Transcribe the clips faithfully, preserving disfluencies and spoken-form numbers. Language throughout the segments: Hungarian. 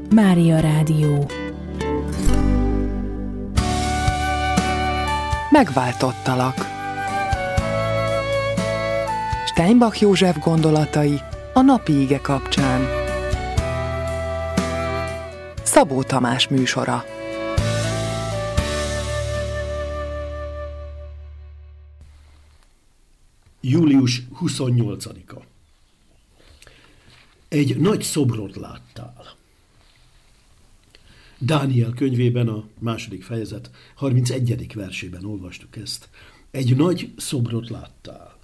Mária Rádió. Megváltottalak. Steinbach József gondolatai a napi ige kapcsán. Szabó Tamás műsora. július huszonnyolcadika. Egy nagy szobrot láttál. Dániel könyvében a második fejezet harmincegyedik versében olvastuk ezt. Egy nagy szobrot láttál.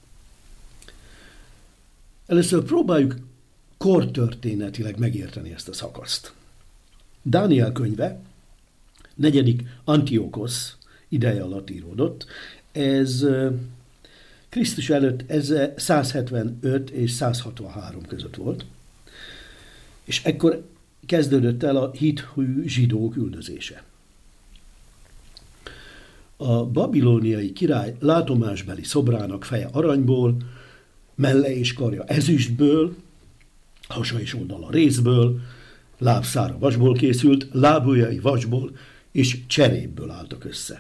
Először próbáljuk kortörténetileg megérteni ezt a szakaszt. Dániel könyve negyedik Antiokosz ideje alatt íródott. Ez Krisztus előtt száz hetvenöt és száz hatvanhárom között volt, és ekkor kezdődött el a hithű zsidók üldözése. A babilóniai király látomásbeli szobrának feje aranyból, melle és karja ezüstből, hasa és oldala rézből, lábszára vasból készült, lábujjai vasból és cserépből álltak össze.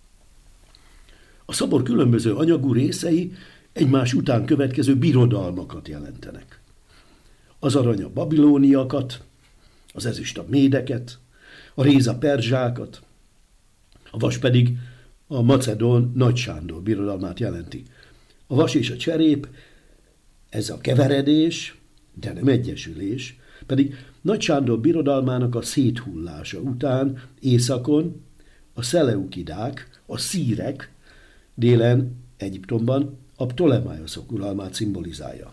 A szobor különböző anyagú részei egymás után következő birodalmakat jelentenek. Az arany a babilóniakat, az ezüst a médeket, a réz a perzsákat, a vas pedig a macedón Nagy Sándor birodalmát jelenti. A vas és a cserép, ez a keveredés, de nem egyesülés, pedig Nagy Sándor birodalmának a széthullása után északon a szeleukidák, a szírek, délen Egyiptomban a Ptolemájoszok uralmát szimbolizálja.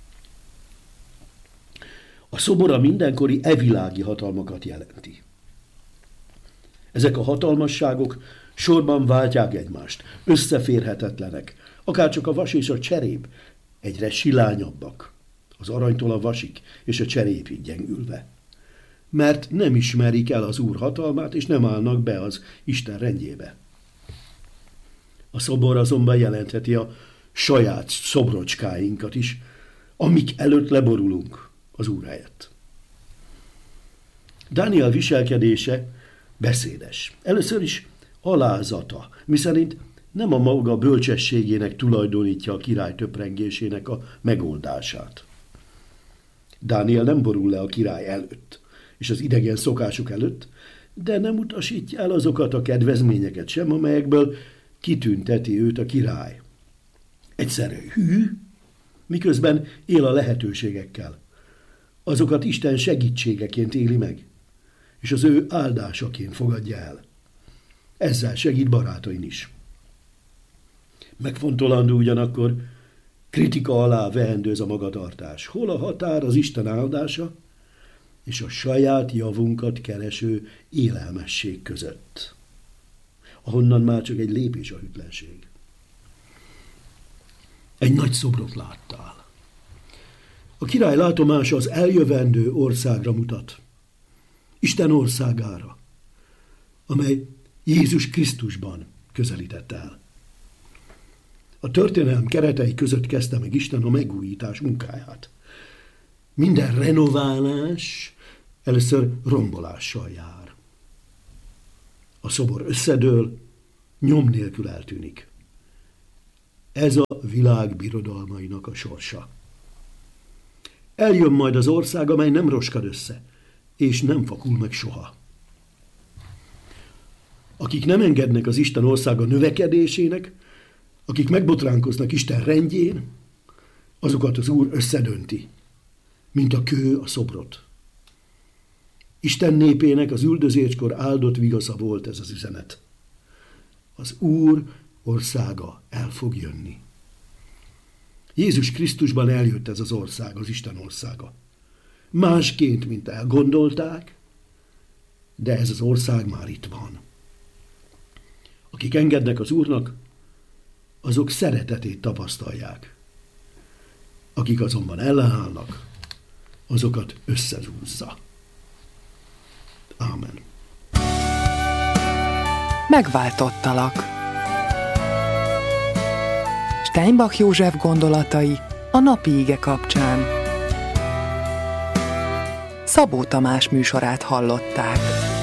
A szobor a mindenkori evilági hatalmakat jelenti. Ezek a hatalmasságok sorban váltják egymást, összeférhetetlenek, akárcsak a vas és a cserép egyre silányabbak, az aranytól a vasig és a cserépig gyengülve. Mert nem ismerik el az Úr hatalmát, és nem állnak be az Isten rendjébe. A szobor azonban jelentheti a saját szobrocskáinkat is, amik előtt leborulunk az Úr helyett. Dániel viselkedése beszédes. Először is alázata, miszerint nem a maga bölcsességének tulajdonítja a király töprengésének a megoldását. Dániel nem borul le a király előtt, és az idegen szokások előtt, de nem utasítja el azokat a kedvezményeket sem, amelyekből kitünteti őt a király. Egyszerű hű, miközben él a lehetőségekkel. Azokat Isten segítségeként éli meg, és az ő áldásaként fogadja el. Ezzel segít barátain is. Megfontolandó ugyanakkor, kritika alá vehendő ez a magatartás. Hol a határ az Isten áldása és a saját javunkat kereső élelmesség között, ahonnan már csak egy lépés a hűtlenség. Egy nagy szobrot láttál. A király látomása az eljövendő országra mutat. Isten országára, amely Jézus Krisztusban közelített el. A történelem keretei között kezdte meg Isten a megújítás munkáját. Minden renoválás először rombolással jár. A szobor összedől, nyom nélkül eltűnik. Ez a világ birodalmainak a sorsa. Eljön majd az ország, amely nem roskad össze, és nem fakul meg soha. Akik nem engednek az Isten országa növekedésének, akik megbotránkoznak Isten rendjén, azokat az Úr összedönti, mint a kő a szobrot. Isten népének az üldözéskor áldott vigasza volt ez az üzenet. Az Úr országa el fog jönni. Jézus Krisztusban eljött ez az ország, az Isten országa. Másként, mint elgondolták, de ez az ország már itt van. Akik engednek az Úrnak, azok szeretetét tapasztalják. Akik azonban ellenállnak, azokat összezúzza. Ámen. Megváltottalak. Steinbach József gondolatai a napi ige kapcsán. Szabó Tamás műsorát hallották.